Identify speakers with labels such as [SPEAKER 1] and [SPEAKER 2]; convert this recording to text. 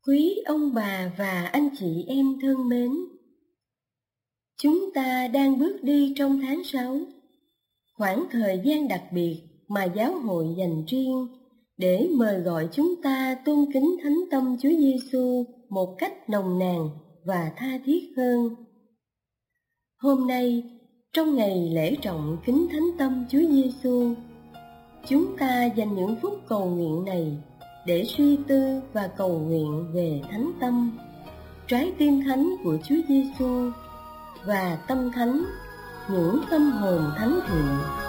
[SPEAKER 1] Quý ông bà và anh chị em thân mến, chúng ta đang bước đi trong tháng 6, khoảng thời gian đặc biệt mà giáo hội dành riêng để mời gọi chúng ta tôn kính thánh tâm Chúa Giêsu một cách nồng nàn và tha thiết hơn. Hôm nay, trong ngày lễ trọng kính thánh tâm Chúa Giêsu, chúng ta dành những phút cầu nguyện này để suy tư và cầu nguyện về thánh tâm, trái tim thánh của Chúa Giêsu và tâm thánh, những tâm hồn thánh thiện.